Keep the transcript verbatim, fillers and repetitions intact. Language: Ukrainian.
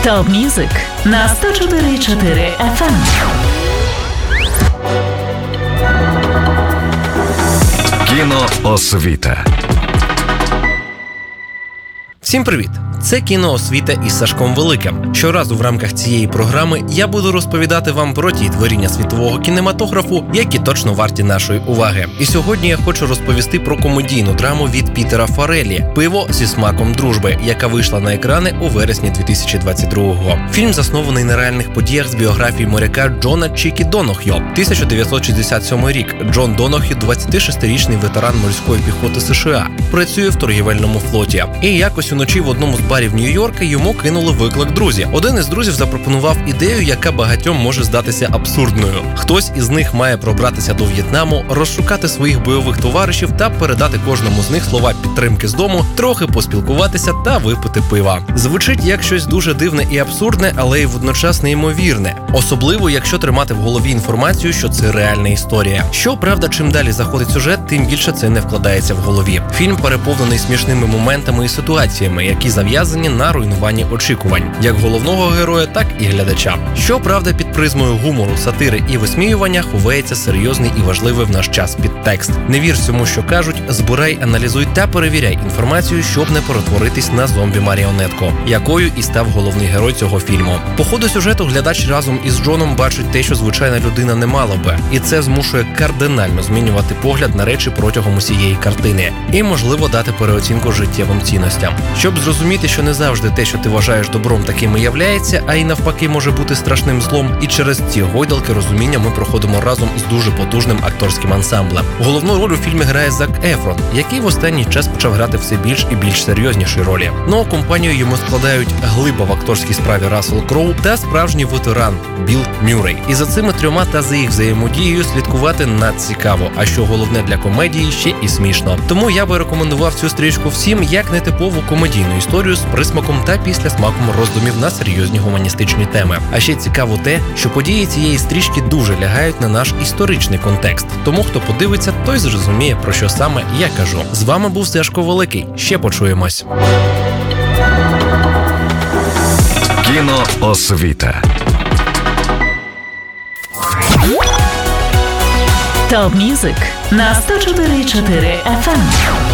Топ Мюзик на сто чотири і чотири еф ем. Кіноосвіта. Всім привіт! Це «Кіноосвіта» із Сашком Великим. Щоразу в рамках цієї програми я буду розповідати вам про ті творіння світового кінематографу, які точно варті нашої уваги. І сьогодні я хочу розповісти про комедійну драму від Пітера Фарреллі «Пиво зі смаком дружби», яка вийшла на екрани у вересні дві тисячі двадцять другого. Фільм заснований на реальних подіях з біографії моряка Джона Чікі Донох'ю. тисяча дев'ятсот шістдесят сьомий рік. Джон Донох'ю – двадцятишестирічний ветеран морської піхоти США. Працює в торгівельному флоті. І якось уночі в одному з барів Нью-Йорка йому кинули виклик друзі. Один із друзів запропонував ідею, яка багатьом може здатися абсурдною. Хтось із них має пробратися до В'єтнаму, розшукати своїх бойових товаришів та передати кожному з них слова підтримки з дому, трохи поспілкуватися та випити пива. Звучить як щось дуже дивне і абсурдне, але й водночас неймовірне. Особливо, якщо тримати в голові інформацію, що це реальна історія. Щоправда, чим далі заходить сюжет, тим більше це не вкладається в голові. Фільм переповнений смішними моментами і ситуаціями, які зав'язані на руйнуванні очікувань, як головного героя, так і глядача. Щоправда, під призмою гумору, сатири і висміювання ховається серйозний і важливий в наш час підтекст. Не вір всьому, що кажуть, збирай, аналізуй та перевіряй інформацію, щоб не перетворитись на зомбі-маріонетку, якою і став головний герой цього фільму. По ходу сюжету глядач разом із Джоном бачить те, що звичайна людина не мала би, і це змушує кардинально змінювати погляд на речі протягом усієї картини і, можливо, дати переоцінку життєвим цінностям. Щоб зрозуміти, що не завжди те, що ти вважаєш добром, таким і являється, а й навпаки може бути страшним злом, і через ці гойдалки розуміння ми проходимо разом із дуже потужним акторським ансамблем. Головну роль у фільмі грає Зак Ефрон, який в останній час почав грати все більш і більш серйозніші ролі. Ну а компанію йому складають глиба в акторській справі Рассел Кроу та справжній ветеран Білл Мюррей. І за цими трьома та за їх взаємодією слідкувати надцікаво, а що головне для комедії, ще і смішно. Тому я би рекомендував цю стрічку всім як нетипову комедійну історію з присмаком та післясмаком роздумів на серйозні гуманістичні теми. А ще цікаво те, що події цієї стрічки дуже лягають на наш історичний контекст. Тому хто подивиться, той зрозуміє, про що саме я кажу. З вами був Сашко Великий. Ще почуємось. Кіноосвіта. Топ Мюзик на сто чотири і чотири еф ем.